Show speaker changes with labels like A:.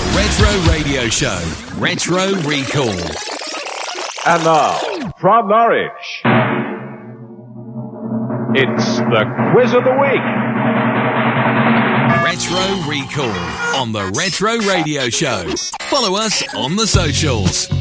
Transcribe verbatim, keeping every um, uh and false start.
A: Retro Radio Show, Retro Recall.
B: And now, from Norwich, it's the Quiz of the Week.
A: Retro Recall on the Retro Radio Show. Follow us on the socials.